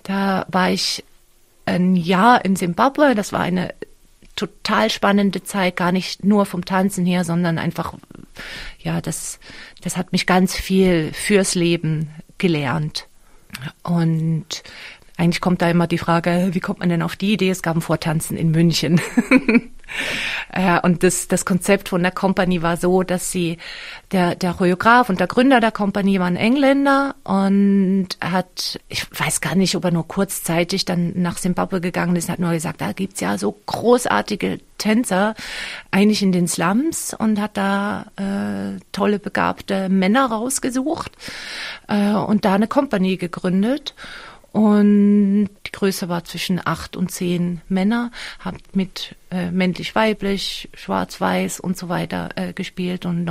Da war ich ein Jahr in Simbabwe. Das war eine total spannende Zeit, gar nicht nur vom Tanzen her, sondern einfach, ja, das hat mich ganz viel fürs Leben gelernt. Und eigentlich kommt da immer die Frage, wie kommt man denn auf die Idee? Es gab ein Vortanzen in München. Und das Konzept von der Company war so, dass der Choreograf und der Gründer der Company war ein Engländer und ich weiß gar nicht, ob er nur kurzzeitig dann nach Simbabwe gegangen ist, hat nur gesagt, da gibt's ja so großartige Tänzer, eigentlich in den Slums, und hat da tolle, begabte Männer rausgesucht und da eine Company gegründet. Und die Größe war zwischen 8 und 10 Männer, hat mit männlich-weiblich, schwarz-weiß und so weiter gespielt. Und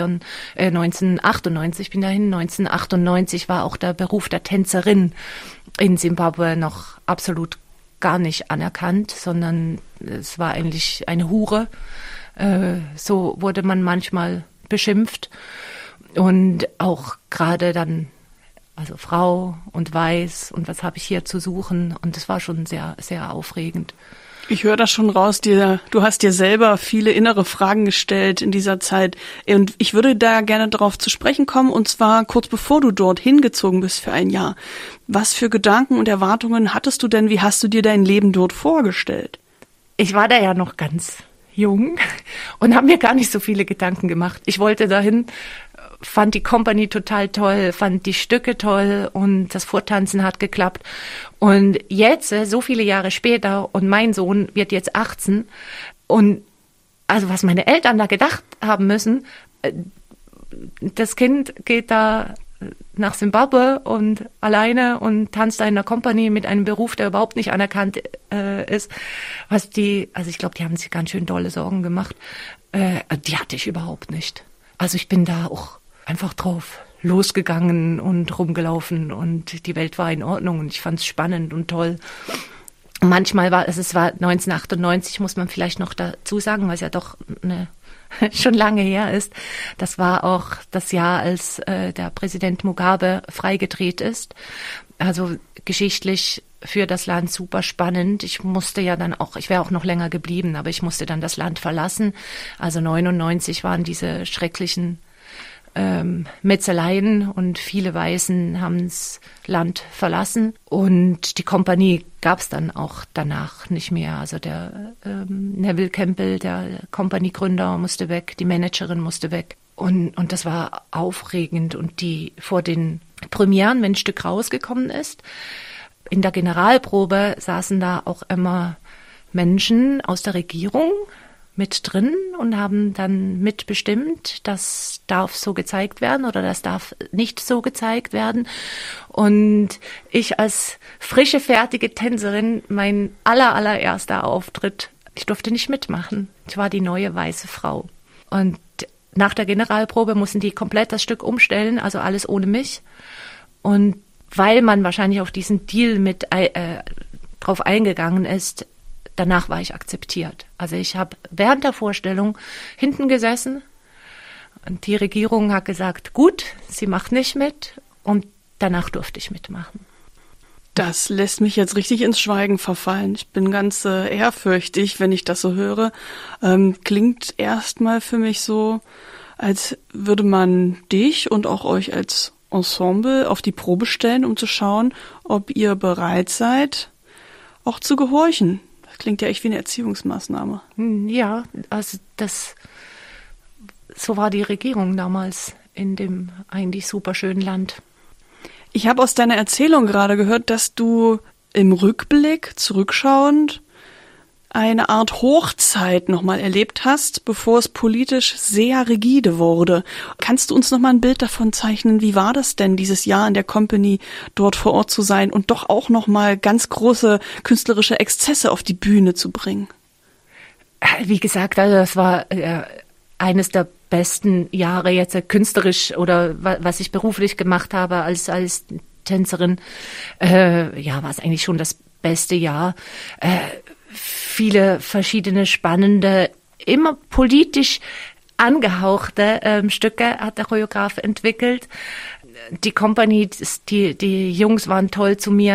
1998, bin dahin, 1998 war auch der Beruf der Tänzerin in Simbabwe noch absolut gar nicht anerkannt, sondern es war eigentlich eine Hure. So wurde man manchmal beschimpft. Und auch gerade dann, also Frau und weiß und was habe ich hier zu suchen, und das war schon sehr, sehr aufregend. Ich höre das schon raus, du hast dir selber viele innere Fragen gestellt in dieser Zeit, und ich würde da gerne darauf zu sprechen kommen, und zwar kurz bevor du dort hingezogen bist für ein Jahr. Was für Gedanken und Erwartungen hattest du denn, wie hast du dir dein Leben dort vorgestellt? Ich war da ja noch ganz jung und habe mir gar nicht so viele Gedanken gemacht. Ich wollte dahin, fand die Company total toll, fand die Stücke toll und das Vortanzen hat geklappt. Und jetzt, so viele Jahre später, und mein Sohn wird jetzt 18, und also was meine Eltern da gedacht haben müssen, das Kind geht da nach Simbabwe und alleine und tanzt da in der Company mit einem Beruf, der überhaupt nicht anerkannt ist. Also ich glaube, die haben sich ganz schön dolle Sorgen gemacht. Die hatte ich überhaupt nicht. Also ich bin da auch einfach drauf losgegangen und rumgelaufen und die Welt war in Ordnung und ich fand es spannend und toll. Und manchmal war 1998, muss man vielleicht noch dazu sagen, was ja doch schon lange her ist. Das war auch das Jahr, als der Präsident Mugabe freigedreht ist. Also geschichtlich für das Land super spannend. Ich wäre auch noch länger geblieben, aber ich musste dann das Land verlassen. Also 99 waren diese schrecklichen Metzeleien und viele Weißen haben das Land verlassen und die Kompanie gab es dann auch danach nicht mehr. Also der Neville Campbell, der Kompaniegründer, musste weg, die Managerin musste weg und das war aufregend. Und vor den Premieren, wenn ein Stück rausgekommen ist, in der Generalprobe saßen da auch immer Menschen aus der Regierung mit drin und haben dann mitbestimmt, das darf so gezeigt werden oder das darf nicht so gezeigt werden. Und ich als frische, fertige Tänzerin, mein allererster Auftritt, ich durfte nicht mitmachen. Ich war die neue weiße Frau. Und nach der Generalprobe mussten die komplett das Stück umstellen, also alles ohne mich. Und weil man wahrscheinlich auf diesen Deal mit drauf eingegangen ist, danach war ich akzeptiert. Also ich habe während der Vorstellung hinten gesessen und die Regierung hat gesagt, gut, sie macht nicht mit, und danach durfte ich mitmachen. Das lässt mich jetzt richtig ins Schweigen verfallen. Ich bin ganz ehrfürchtig, wenn ich das so höre. Klingt erstmal für mich so, als würde man dich und auch euch als Ensemble auf die Probe stellen, um zu schauen, ob ihr bereit seid, auch zu gehorchen. Klingt ja echt wie eine Erziehungsmaßnahme. Ja, also so war die Regierung damals in dem eigentlich super schönen Land. Ich habe aus deiner Erzählung gerade gehört, dass du im Rückblick, zurückschauend, eine Art Hochzeit nochmal erlebt hast, bevor es politisch sehr rigide wurde. Kannst du uns nochmal ein Bild davon zeichnen? Wie war das denn, dieses Jahr in der Company dort vor Ort zu sein und doch auch nochmal ganz große künstlerische Exzesse auf die Bühne zu bringen? Wie gesagt, also das war eines der besten Jahre jetzt künstlerisch oder was ich beruflich gemacht habe als Tänzerin. War es eigentlich schon das beste Jahr. Viele verschiedene spannende, immer politisch angehauchte Stücke hat der Choreograf entwickelt. Die Company, die Jungs waren toll zu mir.